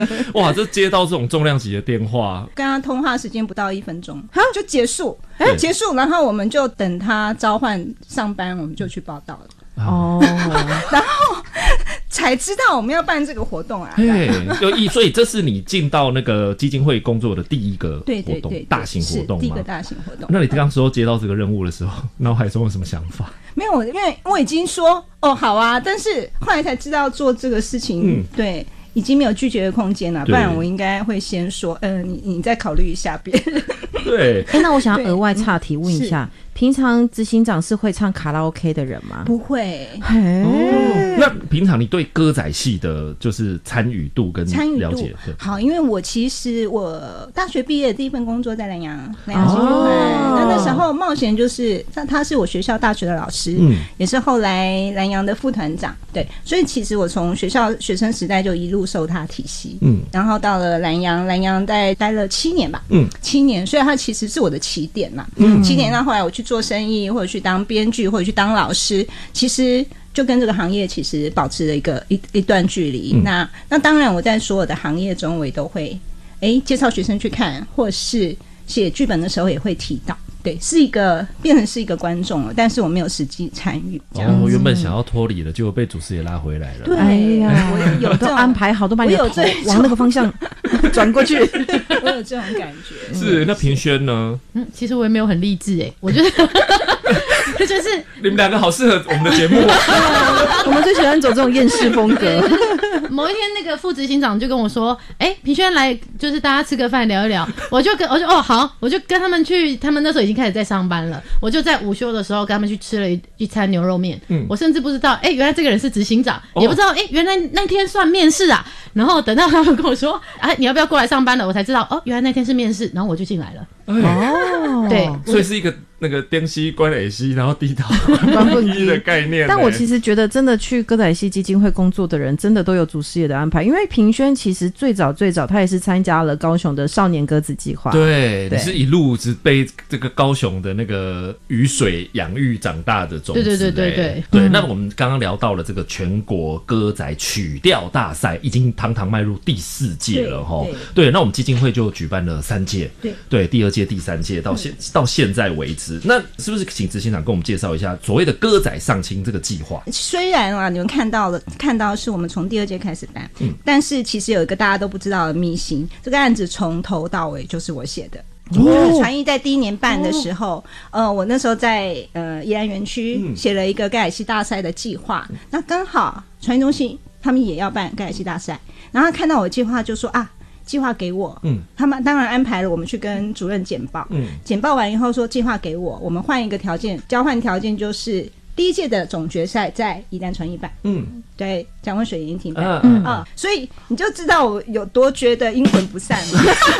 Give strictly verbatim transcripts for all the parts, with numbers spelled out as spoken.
哇，这接到这种重量级的电话， 跟他通话时间不到一分钟就结束，结束，然后我们就等他召唤上班，我们就去报道了。哦，然后才知道我们要办这个活动啊。 对，所以这是你进到那个基金会工作的第一个活动， 对对 对, 对， 大型活动吗？ 第一个大型活动。 那你刚说接到这个任务的时候，脑海中有什么想法？ 没有，因为我已经说哦好啊，但是后来才知道做这个事情，嗯，对。已经没有拒绝的空间了，不然我应该会先说，嗯、呃，你你再考虑一下别人。 对， 哎、欸，那我想要额外岔题问一下，平常执行长是会唱卡拉 OK 的人吗？ 不会。 哦，那平常你对歌仔戏的就是参与度跟了解？ 好，因为我其实我大学毕业的第一份工作在南洋南洋戏剧团，那那时候冒险就是他他是我学校大学的老师，嗯，也是后来南洋的副团长，对，所以其实我从学校学生时代就一路受他体系，嗯，然后到了南洋，南洋待待了七年吧，嗯，七年，所以他其实是我的起点嘛，嗯，七年，那后来我去做生意，或者去当编剧，或者去当老师，其实就跟这个行业其实保持了一个一一段距离。嗯、那那当然，我在所有的行业中，我也都会哎介绍学生去看，或是写剧本的时候也会提到。对，是一个变成是一个观众了，但是我没有实际参与。 哦，我原本想要脱离了，结果被主持也拉回来了。 对呀，我有都安排好，都把你的头往那个方向转过去。 我有这种感觉。 是，那平轩呢？ 嗯，其实我也没有很励志哎，我觉得就是你们两个好适合我们的节目。 我们最喜欢走这种厌世风格。 某一天，那个副执行长就跟我说：“哎、欸，平轩来，就是大家吃个饭聊一聊。”我就跟我就哦好，我就跟他们去，他们那时候已经开始在上班了。我就在午休的时候跟他们去吃了 一, 一餐牛肉面。嗯，我甚至不知道，哎、欸，原来这个人是执行长，哦、也不知道，哎、欸，原来那天算面试啊。然后等到他们跟我说：“哎、啊，你要不要过来上班了？”我才知道，哦，原来那天是面试，然后我就进来了。 哦， 对， 所以是一个那个电西关耳西，然后低头关不一的概念。 但我其实觉得，真的去歌仔戏基金会工作的人，真的都有主事业的安排。因为平轩其实最早最早，他也是参加了高雄的少年鸽子计划。 对，你是一路只被这个高雄的那个雨水养育长大的种子。 对对对对对。 对，那我们刚刚聊到了这个全国歌仔曲调大赛，已经堂堂迈入第四届了哈。对，那我们基金会就举办了三届。对对，第二届、第三届到现、嗯、到现在为止，那是不是请执行长跟我们介绍一下所谓的歌仔上青这个计划？ 虽然啊，你们看到了，看到是我们从第二届开始办，嗯，但是其实有一个大家都不知道的秘辛，这个案子从头到尾就是我写的。哦，传艺在第一年办的时候，哦、呃，我那时候在呃宜兰园区写了一个歌仔戏大赛的计划，嗯、那刚好传艺中心他们也要办歌仔戏大赛，然后看到我的计划就说啊。计划给我，嗯，他们当然安排了我们去跟主任简报，嗯，简报完以后说计划给我，我们换一个条件，交换条件就是第一届的总决赛在宜兰传艺办，嗯，对，蒋渭水言庭办，嗯嗯，所以你就知道我有多觉得阴魂不散嘛。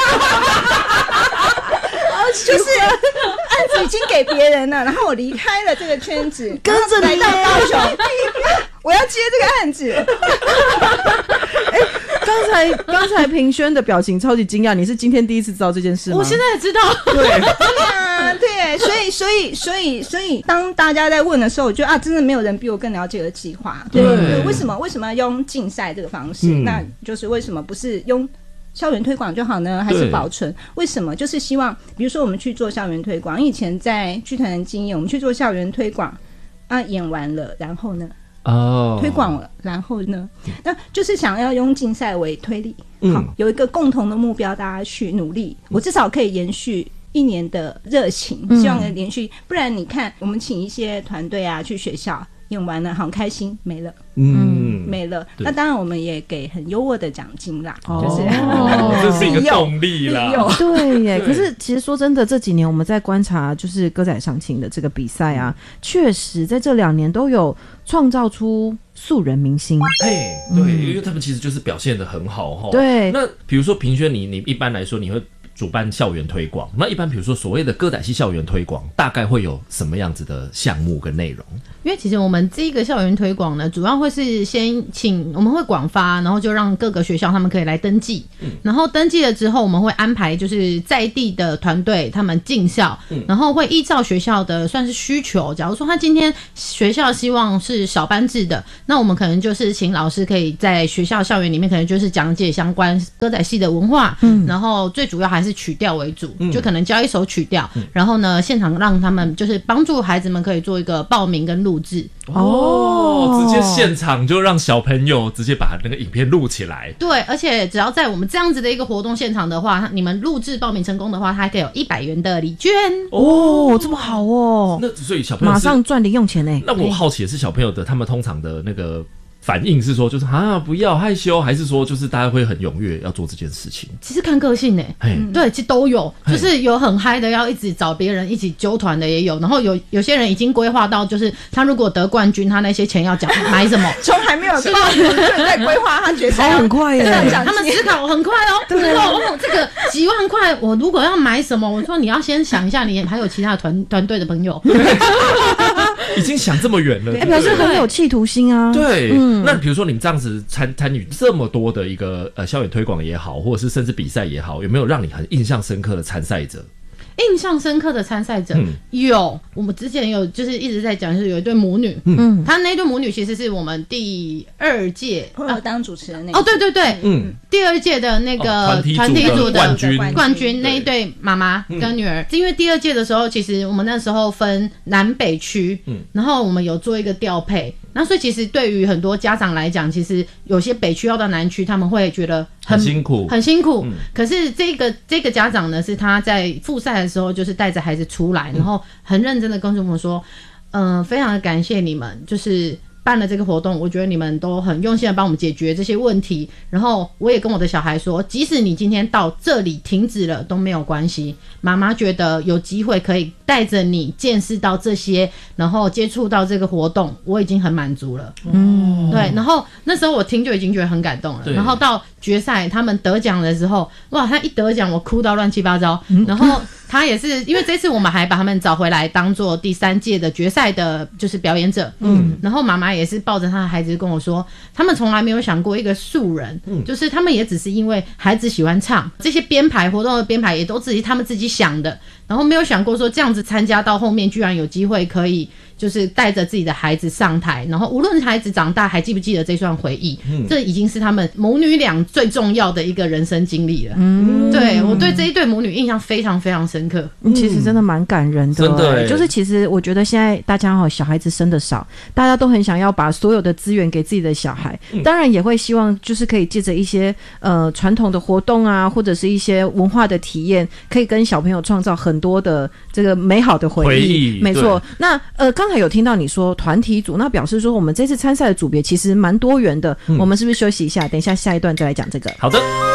就是案子已经给别人了，然后我离开了这个圈子，跟着来到高雄，我要接这个案子。 哎、欸，刚才刚才平轩的表情超级惊讶，你是今天第一次知道这件事吗？ 我现在也知道。 对，对啊，对，所以所以所以所以，当大家在问的时候，我觉得啊，真的没有人比我更了解的计划。对，对，为什么为什么要用竞赛这个方式？嗯、那就是为什么不是用校园推广就好呢？还是保存？为什么？就是希望，比如说我们去做校园推广，以前在剧团的经验，我们去做校园推广啊，演完了，然后呢？哦，推广了，然后呢？那就是想要用竞赛为推力，嗯、好，有一个共同的目标，大家去努力，我至少可以延续一年的热情，希望能连续。不然你看，我们请一些团队啊去学校。演完了，好开心，没了，嗯，没了。那当然，我们也给很优渥的奖金啦， 哦、 就是、 哦、这是一个动力啦。 对耶，可是其实说真的，这几年我们在观察，就是歌仔上青的这个比赛啊，确实在这两年都有创造出素人明星。 嘿，对、嗯，因为他们其实就是表现得很好哈。 对， 那比如说平轩，你你一般来说你会主办校园推广，那一般比如说所谓的歌仔戏校园推广，大概会有什么样子的项目跟内容？ 因为其实我们这个校园推广呢，主要会是先请我们会广发，然后就让各个学校他们可以来登记，嗯、然后登记了之后，我们会安排就是在地的团队他们进校，嗯、然后会依照学校的算是需求，假如说他今天学校希望是小班制的，那我们可能就是请老师可以在学校校园里面可能就是讲解相关歌仔戏的文化，嗯、然后最主要还是曲调为主，嗯、就可能教一首曲调，嗯、然后呢现场让他们就是帮助孩子们可以做一个报名跟录制。 哦，直接现场就让小朋友直接把那个影片录起来。 对，而且只要在我们这样子的一个活动现场的话，你们录制报名成功的话，它还可以有一百元的礼券。 哦，这么好哦！ 那所以小朋友马上赚零用钱呢。 那我好奇的是，小朋友的他们通常的那个反应是说，就是啊不要害羞，还是说就是大家会很踊跃要做这件事情？ 其实看个性呢、欸，对，其实都有，就是有很嗨的要一直找别人一起揪团的也有，然后有有些人已经规划到，就是他如果得冠军，他那些钱要讲买什么， 从还没有到就在规划他决赛， 很快耶， 他们思考很快哦。对哦，哦，这个几万块，我如果要买什么，我说你要先想一下，你还有其他团团队的朋友， 已经想这么远了， 哎、欸，表示很有企图心啊。 对，嗯、那比如说你们这样子参参与这么多的一个呃校园推广也好，或者是甚至比赛也好，有没有让你很印象深刻的参赛者？ 印象深刻的参赛者、嗯、有，我们之前有就是一直在讲，就是有一对母女，嗯，她那对母女其实是我们第二届呃当主持人那个哦，对对对，嗯，第二届的那个团体组的冠军冠军那一对妈妈跟女儿，因为第二届的时候，其实我们那时候分南北区，嗯，然后我们有做一个调配。那所以其实对于很多家长来讲，其实有些北区要到南区，他们会觉得很, 很辛苦， 很辛苦。嗯、可是这个这个家长呢，是他在复赛的时候，就是带着孩子出来，然后很认真的跟我们说，嗯、呃，非常的感谢你们，就是办了这个活动，我觉得你们都很用心的帮我们解决这些问题。然后我也跟我的小孩说，即使你今天到这里停止了都没有关系，妈妈觉得有机会可以带着你见识到这些，然后接触到这个活动，我已经很满足了。嗯，对。然后那时候我听就已经觉得很感动了。然后到决赛他们得奖的时候，哇，他一得奖我哭到乱七八糟。嗯、然后他也是因为这次我们还把他们找回来当做第三届的决赛的就是表演者。嗯，然后妈妈也是抱着他的孩子跟我说，他们从来没有想过一个素人，嗯、就是他们也只是因为孩子喜欢唱，这些编排活动的编排也都自己他们自己想的，然后没有想过说这样子参加到后面居然有机会可以就是带着自己的孩子上台，然后无论孩子长大还记不记得这段回忆，嗯、这已经是他们母女俩最重要的一个人生经历了。嗯，对，我对这一对母女印象非常非常深刻。 嗯、其实真的蛮感人的， 真的就是其实我觉得现在大家小孩子生的少，大家都很想要把所有的资源给自己的小孩，嗯、当然也会希望就是可以借着一些呃传统的活动啊，或者是一些文化的体验，可以跟小朋友创造很多的这个美好的回忆。 回忆没错。那呃刚才有听到你说团体组，那表示说我们这次参赛的组别其实蛮多元的。嗯、我们是不是休息一下？等一下下一段再来讲这个。 好的。